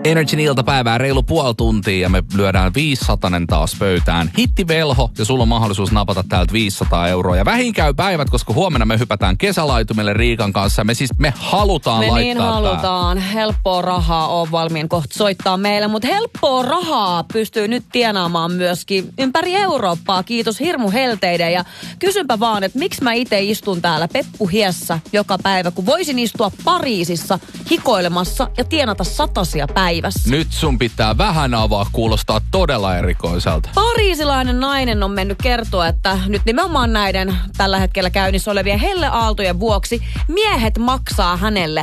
Energin iltapäivää reilu puoli tuntia ja me lyödään 500 taas pöytään. Hittivelho ja sulla on mahdollisuus napata täältä 500 €. Ja vähin käy päivät, koska huomenna me hypätään kesälaitumille Riikan kanssa. Me halutaan me laittaa niin halutaan. Helppoa rahaa on valmiin kohta soittaa meille, mutta helppoa rahaa pystyy nyt tienaamaan myöskin ympäri Eurooppaa. Kiitos hirmu helteiden ja kysynpä vaan, että miksi mä itse istun täällä peppuhiessä joka päivä, kun voisin istua Pariisissa hikoilemassa ja tienata 100 päivässä. Nyt sun pitää vähän avaa, kuulostaa todella erikoiselta. Pariisilainen nainen on mennyt kertoa, että nyt nimenomaan näiden tällä hetkellä käynnissä olevien helleaaltojen vuoksi miehet maksaa hänelle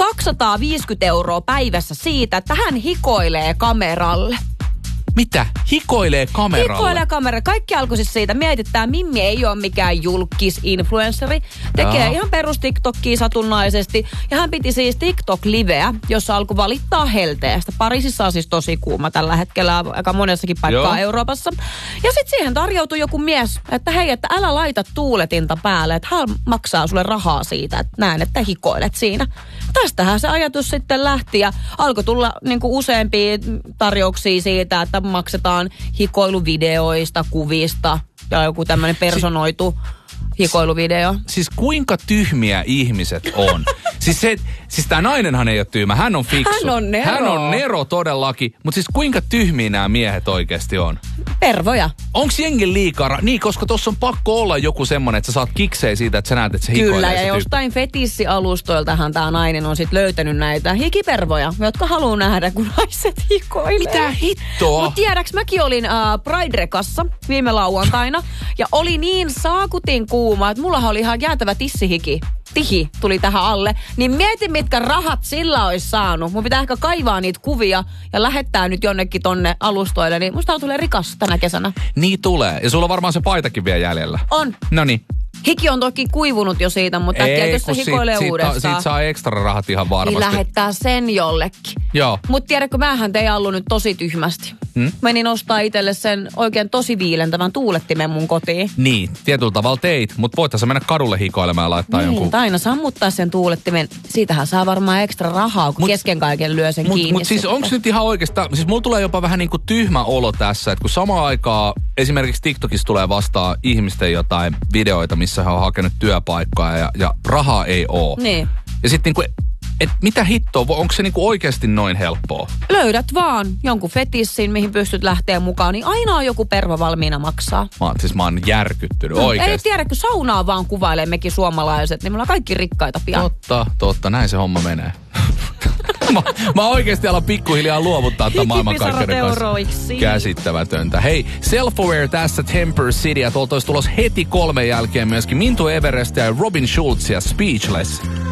250 € päivässä siitä, että hän hikoilee kameralle. Mitä? Hikoilee kameralle? Hikoilee kameralle. Kaikki alkoi siis siitä. Mietitään, Mimmi ei ole mikään julkis-influenssari. Tekee ihan perus TikTokia satunnaisesti. Ja hän piti siis TikTok-liveä, jossa alkoi valittaa helteestä. Pariisissa on siis tosi kuuma tällä hetkellä aika monessakin paikkaa Euroopassa. Ja sitten siihen tarjoutui joku mies, että hei, että älä laita tuuletinta päälle. Että hän maksaa sulle rahaa siitä, että näen, että hikoilet siinä. Tästähän se ajatus sitten lähti ja alkoi tulla niinku useampia tarjouksia siitä, että maksetaan hikoiluvideoista, kuvista ja joku tämmöinen personoitu hikoiluvideo. Siis kuinka tyhmiä ihmiset on? Siis tää nainenhan ei ole tyhmä, hän on fiksu. Hän on nero todellakin, mutta siis kuinka tyhmiä nämä miehet oikeasti on? Pervoja. Onks jengi liikaa? Niin, koska tossa on pakko olla joku semmonen, että sä saat kiksejä siitä, että sä näet, että se hikoilee. Kyllä, ja jostain fetissialustoiltahan tää nainen on sit löytänyt näitä hikipervoja, jotka haluaa nähdä, kun naiset hikoilee. Mitä hittoa? Mut tiedäks, mäkin olin Pride-rekassa viime lauantaina, ja oli niin saakutin kuuma, että mullahan oli ihan jäätävä tihi tuli tähän alle, niin mieti mitkä rahat sillä olisi saanut. Mun pitää ehkä kaivaa niitä kuvia ja lähettää nyt jonnekin tonne alustoille, niin musta tulee rikas tänä kesänä. Niin tulee. Ja sulla on varmaan se paitakin vielä jäljellä. On. Noniin. Hiki on toki kuivunut jo siitä, mutta äkkiä jos se hikoilee uudestaan. Siitä saa ekstra rahat ihan varmasti. Niin lähettää sen jollekin. Joo. Mutta tiedätkö, mähän tein Allu nyt tosi tyhmästi. Menin ostaa itselle sen oikein tosi viilentävän tuulettimen mun kotiin. Niin, tietyllä tavalla teit, mutta voittais mennä kadulle hikoilemaan ja laittaa jonkun. Niin, aina sammuttaa sen tuulettimen. Siitähän saa varmaan ekstra rahaa, kun kesken kaiken lyö sen kiinni. Mutta siis onko nyt ihan oikeastaan, siis mulla tulee jopa vähän niin kuin tyhmä olo tässä, että kun samaan aikaan esimerkiksi TikTokissa tulee vastaan ihmisten jotain videoita, missä he on hakenut työpaikkaa ja rahaa ei oo. Niin. Ja sitten niinku, että mitä hittoa, onko se niinku oikeasti noin helppoa? Löydät vaan jonkun fetissin, mihin pystyt lähteä mukaan, niin aina on joku pervo valmiina maksaa. Mä oon järkyttynyt oikeasti. Ei tiedä, kun saunaa vaan kuvailee mekin suomalaiset, niin me ollaan kaikki rikkaita pian. Totta, näin se homma menee. Mä oikeasti alan pikkuhiljaa luovuttaa tämän maailmankaikkeuden kanssa. Käsittämätöntä. Hei, Self-Aware tässä Temper City ja tuolta olisi tulossa heti 3 jälkeen myöskin Mintu Everest ja Robin Schulz ja Speechless.